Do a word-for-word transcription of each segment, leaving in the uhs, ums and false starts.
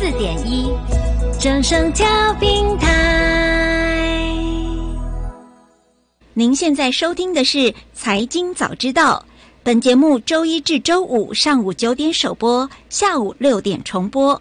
四点一，正声调频台。 您现在收听的是财经早知道，本节目周一至周五上午九点首播，下午六点重播。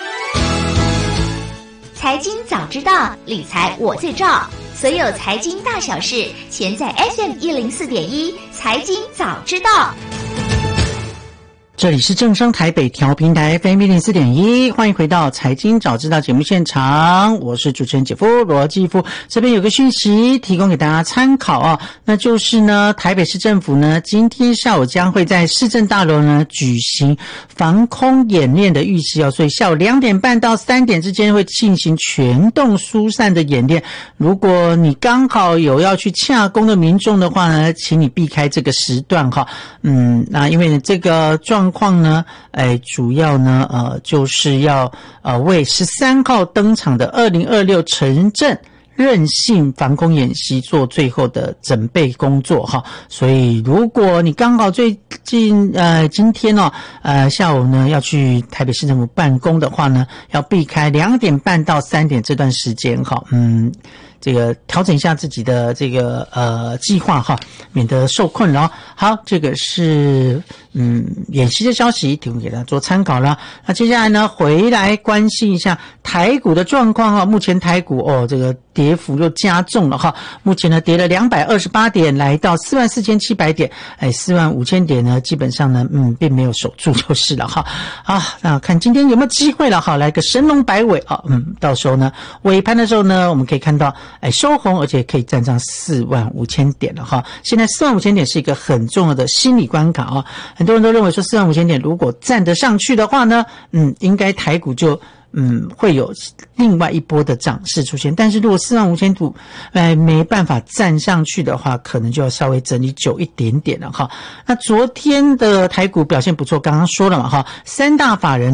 财经早知道，理财我最照。所有财经大小事，全在 F M 一零四点一财经早知道。 这里是正声台北调频台 F M 一零四点一，欢迎回到财经早知道节目现场，我是主持人姐夫罗继夫。这边有个讯息提供给大家参考啊，那就是呢，台北市政府呢今天下午将会在市政大楼呢举行防空演练的预习啊，所以下午两点半到三点之间会进行全动疏散的演练。如果你刚好有要去洽公的民众的话呢，请你避开这个时段哈。嗯，那因为这个状况呢，哎，主要呢，呃，就是要呃为十三号登场的二零二六城镇韧性防空演习做最后的准备工作哈。所以如果你刚好最近呃今天哦呃下午呢要去台北市政府办公的话呢，要避开两点半到三点这段时间哈。嗯。这个调整一下自己的这个呃计划哈，免得受困扰。好，这个是嗯演习的消息，提供给大家做参考了。那接下来呢，回来关心一下台股的状况哈。目前台股哦，这个跌幅又加重了哈。目前呢，跌了两百二十八点，来到四万四千七百点。哎，四万五千点呢，基本上呢，嗯，并没有守住就是了哈。啊，那看今天有没有机会了哈，来个神龙摆尾啊。嗯，到时候呢，尾盘的时候呢，我们可以看到。哎，收红，而且可以站上四万五千点了哈。现在四万五千点是一个很重要的心理关卡啊。很多人都认为说四万五千点如果站得上去的话呢，嗯，应该台股就嗯会有另外一波的涨势出现。但是如果四万五千股哎没办法站上去的话，可能就要稍微整理久一点点了哈。那昨天的台股表现不错，刚刚说了嘛哈，三大法人